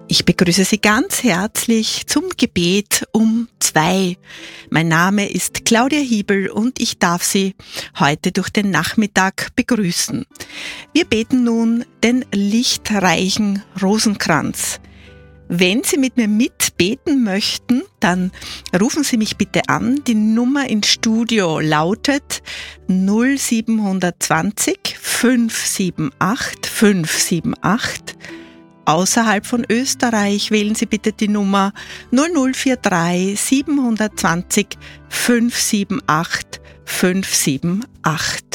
Ich begrüße Sie ganz herzlich zum Gebet um 2. Mein Name ist Claudia Hiebel und ich darf Sie heute durch den Nachmittag begrüßen. Wir beten nun den lichtreichen Rosenkranz. Wenn Sie mit mir mitbeten möchten, dann rufen Sie mich bitte an. Die Nummer ins Studio lautet 0720 578 578. Außerhalb von Österreich wählen Sie bitte die Nummer 0043 720 578 578.